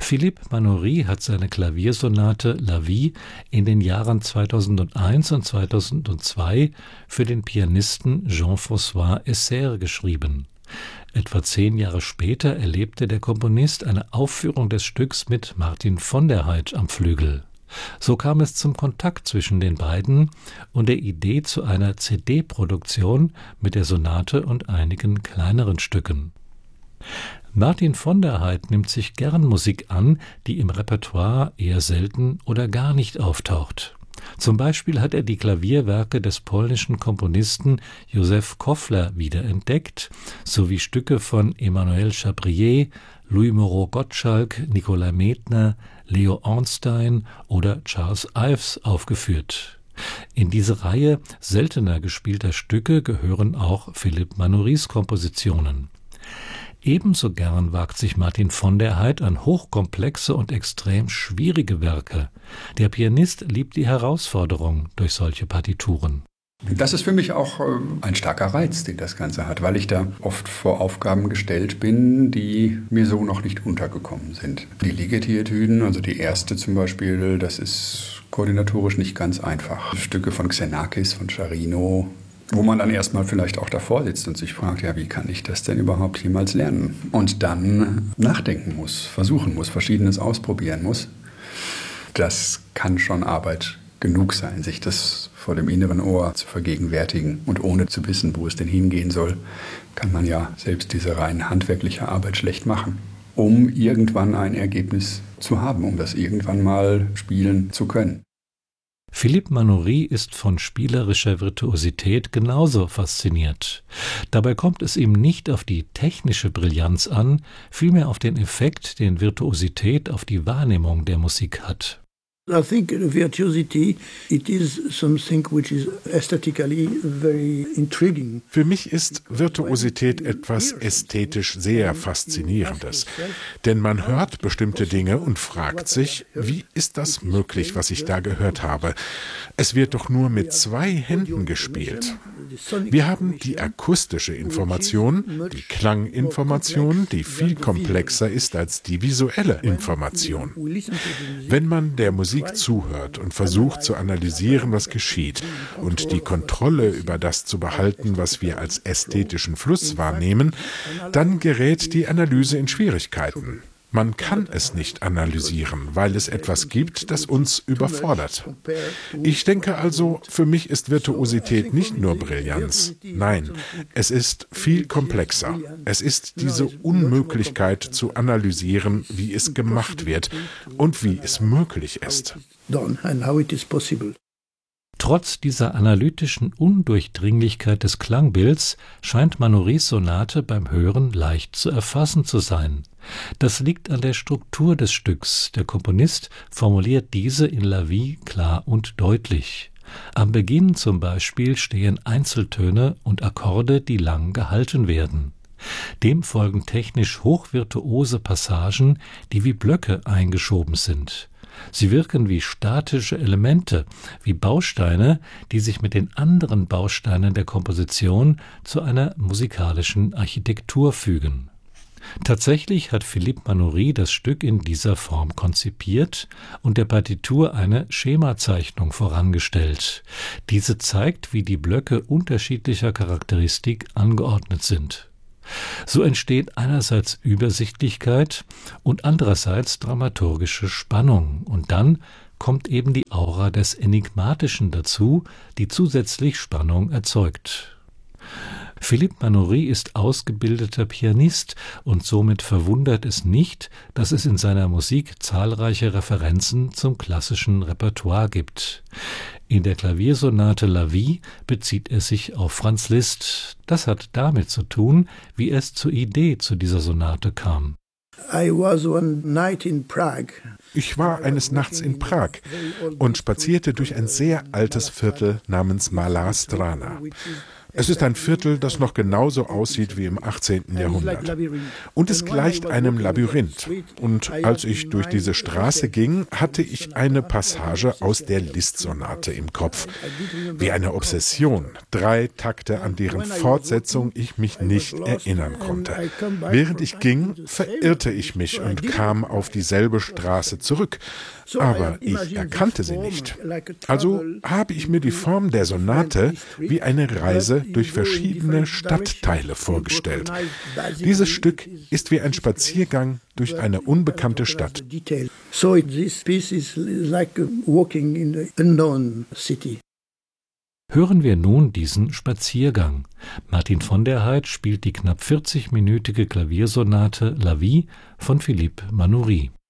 Philippe Manoury hat seine Klaviersonate La Vie in den Jahren 2001 und 2002 für den Pianisten Jean-François Esser geschrieben. Etwa 10 Jahre später erlebte der Komponist eine Aufführung des Stücks mit Martin von der Heijdt am Flügel. So kam es zum Kontakt zwischen den beiden und der Idee zu einer CD-Produktion mit der Sonate und einigen kleineren Stücken. Martin von der Heijdt nimmt sich gern Musik an, die im Repertoire eher selten oder gar nicht auftaucht. Zum Beispiel hat er die Klavierwerke des polnischen Komponisten Józef Kofler wiederentdeckt, sowie Stücke von Emmanuel Chabrier, Louis Moreau Gottschalk, Nicolai Medtner, Leo Ornstein oder Charles Ives aufgeführt. In diese Reihe seltener gespielter Stücke gehören auch Philippe Manourys Kompositionen. Ebenso gern wagt sich Martin von der Heijdt an hochkomplexe und extrem schwierige Werke. Der Pianist liebt die Herausforderung durch solche Partituren. Das ist für mich auch ein starker Reiz, den das Ganze hat, weil ich da oft vor Aufgaben gestellt bin, die mir so noch nicht untergekommen sind. Die Ligeti-Etüden, also die erste zum Beispiel, das ist koordinatorisch nicht ganz einfach. Stücke von Xenakis, von Charino, wo man dann erstmal vielleicht auch davor sitzt und sich fragt, ja, wie kann ich das denn überhaupt jemals lernen? Und dann nachdenken muss, versuchen muss, Verschiedenes ausprobieren muss. Das kann schon Arbeit genug sein, sich das vor dem inneren Ohr zu vergegenwärtigen. Und ohne zu wissen, wo es denn hingehen soll, kann man ja selbst diese rein handwerkliche Arbeit schlecht machen, um irgendwann ein Ergebnis zu haben, um das irgendwann mal spielen zu können. Philippe Manoury ist von spielerischer Virtuosität genauso fasziniert. Dabei kommt es ihm nicht auf die technische Brillanz an, vielmehr auf den Effekt, den Virtuosität auf die Wahrnehmung der Musik hat. I think virtuosity, it is something which is aesthetically very intriguing. Für mich ist Virtuosität etwas ästhetisch sehr Faszinierendes. Denn man hört bestimmte Dinge und fragt sich, wie ist das möglich, was ich da gehört habe? Es wird doch nur mit 2 Händen gespielt. Wir haben die akustische Information, die Klanginformation, die viel komplexer ist als die visuelle Information. Wenn man der Musik zuhört und versucht zu analysieren, was geschieht und die Kontrolle über das zu behalten, was wir als ästhetischen Fluss wahrnehmen, dann gerät die Analyse in Schwierigkeiten. Man kann es nicht analysieren, weil es etwas gibt, das uns überfordert. Ich denke also, für mich ist Virtuosität nicht nur Brillanz. Nein, es ist viel komplexer. Es ist diese Unmöglichkeit zu analysieren, wie es gemacht wird und wie es möglich ist. Trotz dieser analytischen Undurchdringlichkeit des Klangbilds scheint Manourys Sonate beim Hören leicht zu erfassen zu sein. Das liegt an der Struktur des Stücks. Der Komponist formuliert diese in La Vie klar und deutlich. Am Beginn zum Beispiel stehen Einzeltöne und Akkorde, die lang gehalten werden. Dem folgen technisch hochvirtuose Passagen, die wie Blöcke eingeschoben sind. Sie wirken wie statische Elemente, wie Bausteine, die sich mit den anderen Bausteinen der Komposition zu einer musikalischen Architektur fügen. Tatsächlich hat Philippe Manoury das Stück in dieser Form konzipiert und der Partitur eine Schemazeichnung vorangestellt. Diese zeigt, wie die Blöcke unterschiedlicher Charakteristik angeordnet sind. So entsteht einerseits Übersichtlichkeit und andererseits dramaturgische Spannung. Und dann kommt eben die Aura des Enigmatischen dazu, die zusätzlich Spannung erzeugt. Philippe Manoury ist ausgebildeter Pianist und somit verwundert es nicht, dass es in seiner Musik zahlreiche Referenzen zum klassischen Repertoire gibt. In der Klaviersonate La Vie bezieht er sich auf Franz Liszt. Das hat damit zu tun, wie es zur Idee zu dieser Sonate kam. Ich war eines Nachts in Prag und spazierte durch ein sehr altes Viertel namens Malá Strana. Es ist ein Viertel, das noch genauso aussieht wie im 18. Jahrhundert. Und es gleicht einem Labyrinth. Und als ich durch diese Straße ging, hatte ich eine Passage aus der Liszt-Sonate im Kopf. Wie eine Obsession. 3 Takte, an deren Fortsetzung ich mich nicht erinnern konnte. Während ich ging, verirrte ich mich und kam auf dieselbe Straße zurück. Aber ich erkannte sie nicht. Also habe ich mir die Form der Sonate wie eine Reise durch verschiedene Stadtteile vorgestellt. Dieses Stück ist wie ein Spaziergang durch eine unbekannte Stadt. So this piece is like walking in the unknown city. Hören wir nun diesen Spaziergang. Martin von der Heydt spielt die knapp 40-minütige Klaviersonate La Vie von Philippe Manoury.